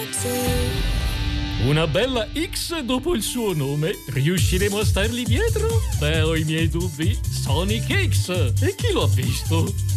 Una bella X dopo il suo nome. Riusciremo a stargli dietro? Beh, ho i miei dubbi. Sonic X. E chi lo ha visto?